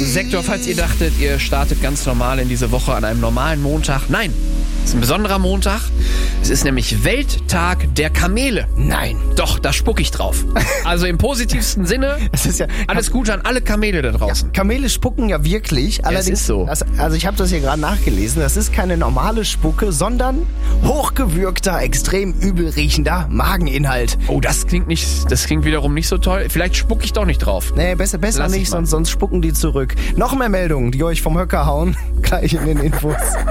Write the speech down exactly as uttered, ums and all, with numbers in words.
Sektor, falls ihr dachtet, ihr startet ganz normal in diese Woche an einem normalen Montag. Nein, es ist ein besonderer Montag. Es ist nämlich Welttag der Kamele. Nein. Doch, da spuck ich drauf. Also im positivsten Sinne, Es ist ja, alles Gute an alle Kamele da draußen. Kamele spucken ja wirklich. Allerdings, ist so. Das, also ich habe das hier gerade nachgelesen. Das ist keine normale Spucke, sondern hochgewürgter, extrem übel riechender Mageninhalt. Oh, das klingt nicht, das klingt wiederum nicht so toll. Vielleicht spuck ich doch nicht drauf. Nee, besser, besser Lass ich nicht, mal. sonst, sonst spucken die zurück. Noch mehr Meldungen, die euch vom Höcker hauen. Gleich in den Infos.